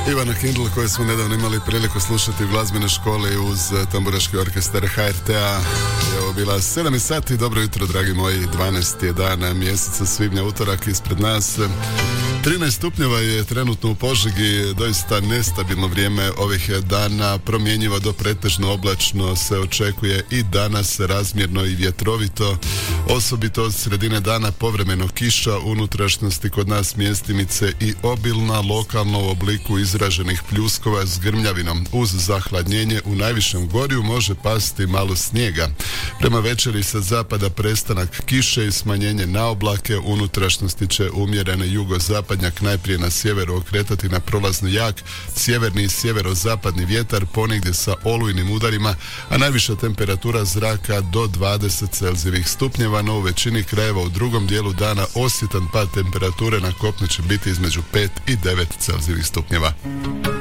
Ivana Kindl, koju smo nedavno imali priliku slušati u glazbenoj školi uz tamburaški orkestar HRT-a. Evo bila 7 sati, dobro jutro dragi moji, 12 je dana mjeseca svibnja, utorak ispred nas. 13 stupnjeva je trenutno u Požegi, doista nestabilno vrijeme ovih dana, promjenjivo do pretežno oblačno se očekuje i danas razmjerno i vjetrovito, osobito od sredine dana povremeno kiša, unutrašnjosti kod nas mjestimice i obilna, lokalno u obliku izraženih pljuskova s grmljavinom. Uz zahladnjenje u najvišem gorju može pasti malo snijega. Prema večeri sa zapada prestanak kiše i smanjenje na oblake, unutrašnjosti će umjerene jugozapadnjak najprije na sjeveru okretati na prolazno jak sjeverni i sjeverozapadni vjetar, ponegdje sa olujnim udarima, a najviša temperatura zraka do 20 Celzijevih stupnjeva, no u većini krajeva u drugom dijelu dana osjetan pad temperature na kopnu će biti između 5 i 9 Celzijevih stupnjeva.